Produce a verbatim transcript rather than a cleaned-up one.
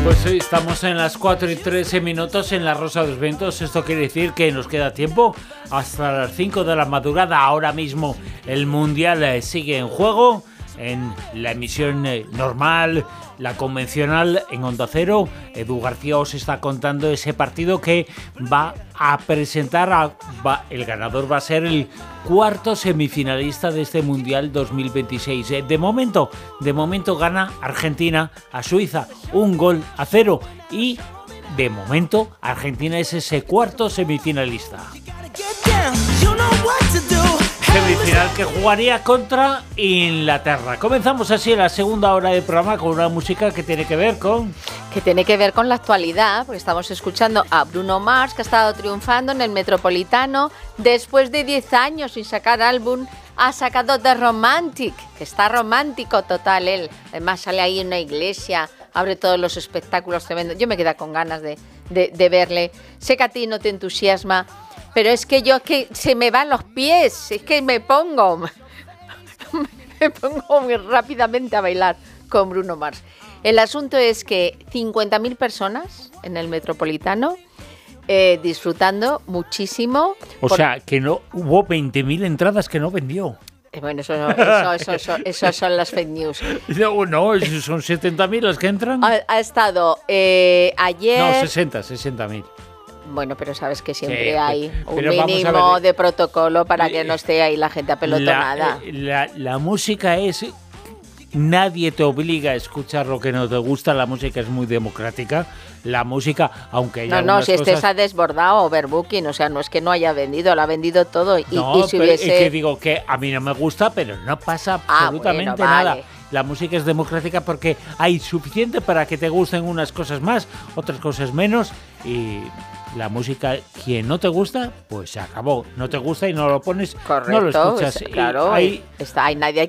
Pues estamos en las cuatro y trece minutos en la Rosa de los Vientos. Esto quiere decir que nos queda tiempo hasta las cinco de la madrugada. Ahora mismo el Mundial sigue en juego en la emisión normal, la convencional en Onda Cero. Edu García os está contando ese partido que va a presentar a, va, el ganador va a ser el cuarto semifinalista de este Mundial dos mil veintiséis. De momento, de momento gana Argentina a Suiza un gol a cero y de momento Argentina es ese cuarto semifinalista. Semifinal que jugaría contra Inglaterra. Comenzamos así la segunda hora del programa con una música que tiene que ver con... Que tiene que ver con la actualidad, porque estamos escuchando a Bruno Mars, que ha estado triunfando en el Metropolitano. Después de diez años sin sacar álbum, ha sacado The Romantic, que está romántico total él. Además sale ahí en una iglesia, abre todos los espectáculos tremendos. Yo me quedo con ganas de, de, de verle. Sé que a ti no te entusiasma, pero es que yo es que se me van los pies, es que me pongo, me pongo muy rápidamente a bailar con Bruno Mars. El asunto es que cincuenta mil personas en el Metropolitano eh, disfrutando muchísimo. O por... sea, que no hubo veinte mil entradas que no vendió. Eh, bueno, eso, no, eso, eso, eso, eso son las fake news. No, no, son setenta mil las que entran. Ha, ha estado eh, ayer... No, sesenta, sesenta mil. Bueno, pero sabes que siempre sí, hay un pero mínimo de protocolo para que no esté ahí la gente apelotonada. La, la, la música es... Nadie te obliga a escuchar lo que no te gusta. La música es muy democrática. La música, aunque haya No, no, si cosas... este se ha desbordado overbooking, o sea, no es que no haya vendido, lo ha vendido todo. Y, no, y si pero hubiese... es que digo que a mí no me gusta, pero no pasa absolutamente ah, bueno, vale. nada. La música es democrática porque hay suficiente para que te gusten unas cosas más, otras cosas menos, y la música, quien no te gusta, pues se acabó. No te gusta y no lo pones, correcto, no lo escuchas. Es, claro, hay, está, hay nadie